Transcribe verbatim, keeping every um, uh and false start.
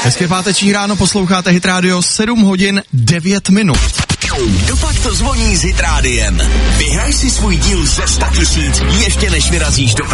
Hezké páteční ráno, posloucháte Hit Radio, sedm hodin devět minut. Kdopak to zvoní s Hit Rádiem. Vyhraj si svůj díl ze sto tisíc ještě než vyrazíš do práce.